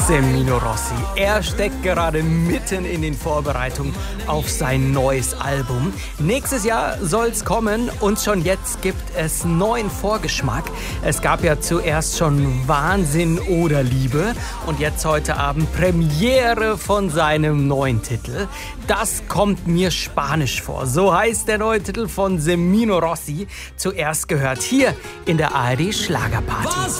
Semino Rossi. Er steckt gerade mitten in den Vorbereitungen auf sein neues Album. Nächstes Jahr soll's kommen und schon jetzt gibt es neuen Vorgeschmack. Es gab ja zuerst schon Wahnsinn oder Liebe und jetzt heute Abend Premiere von seinem neuen Titel. Das kommt mir spanisch vor. So heißt der neue Titel von Semino Rossi. Zuerst gehört hier in der ARD Schlagerparty.